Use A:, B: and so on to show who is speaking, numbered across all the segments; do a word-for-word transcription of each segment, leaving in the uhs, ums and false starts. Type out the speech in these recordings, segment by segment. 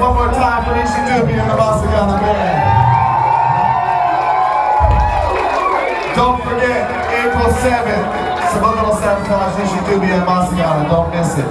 A: one more time for Nishi Dubi and the Masagana Band. Don't forget, April seventh, Subliminal Sabotage, Nishi Dubi and Masagana. Don't miss it.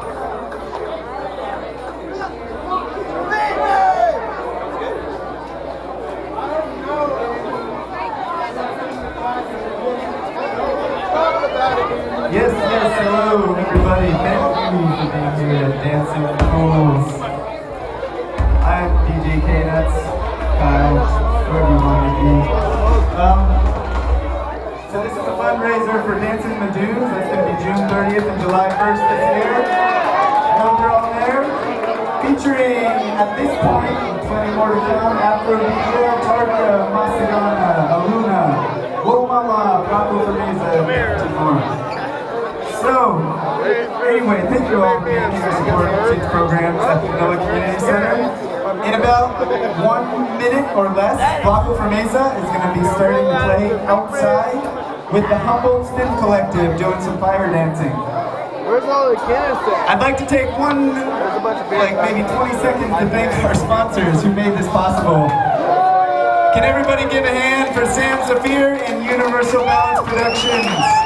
B: Yes, yes, hello everybody. Thank you for being here at Dancing with Fools. I'm D J K-Nuts, Kyle, wherever you want to be. Um, so this is a fundraiser for Dancing with Dudes. That's going to be June thirtieth and July first this year. I hope you're all there. Featuring, at this point, plenty more to come, Afro D J, Tarka, Masagana, Aluna, Whoa Mama, Paco Fermeza, and more. So, anyway, thank you all for being here supporting kids programs at the Manila Community Center. In about one minute or less, Paco Fermeza is going to be starting to play outside with the Humboldt Spin Collective doing some fire dancing.
C: Where's all the canister?
B: I'd like to take one, like maybe twenty seconds to thank our sponsors who made this possible. Can everybody give a hand for Sam Zafir and Universal Balance Productions?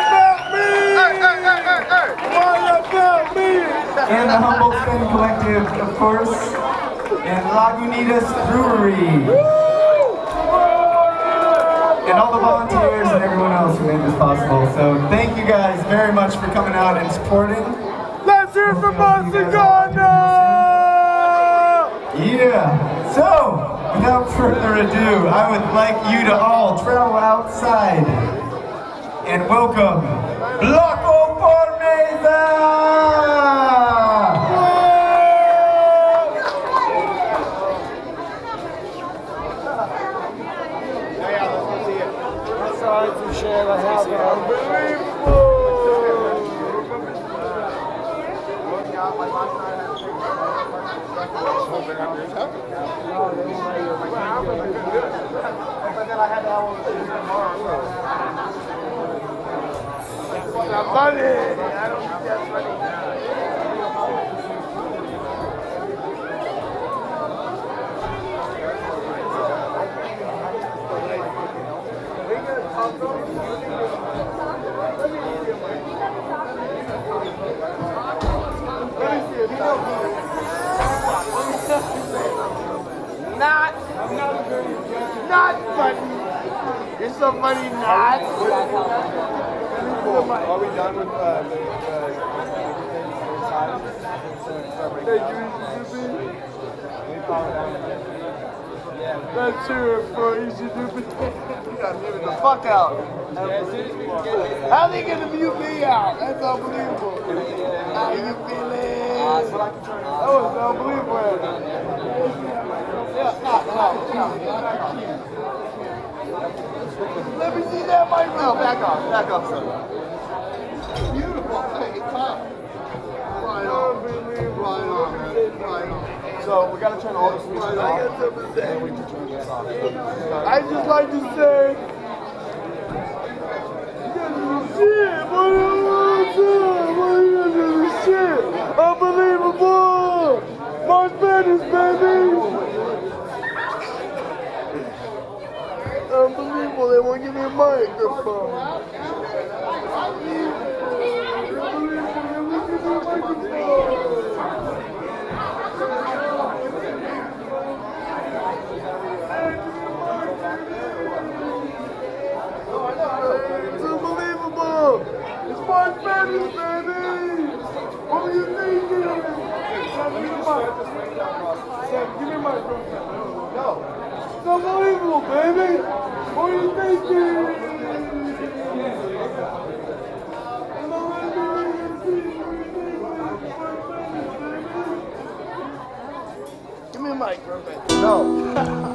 B: And the Humboldt Spin Collective, of course, and Lagunitas Brewery. And all the volunteers and everyone else who made this possible. So thank you guys very much for coming out and supporting.
C: Let's hear from Masagana!
B: Yeah. So, without further ado, I would like you to all travel outside and welcome Paco Fermeza!
C: Not, not funny. You're so funny, not.
D: Are we done with uh, the
C: That's true for Easy Stupid. You gotta mute the fuck out. How they gonna mute me out? That's unbelievable. How you feeling? That was unbelievable. Yeah, no, no, no. Let me see that mic. No, back off, back off, son. Beautiful. Hey, top. Right on, right on, man. Right on. So we gotta turn all the switches off, and we can turn this off. I just like to say, shit, what is shit? Unbelievable! March Madness, baby! Unbelievable, they won't give me a microphone. It's unbelievable! It's March Madness, baby! What were you thinking? Sam, give me the mic. Sam, give me the mic, bro. No. It's unbelievable, baby! What are you thinking? Give me a mic, bro. No.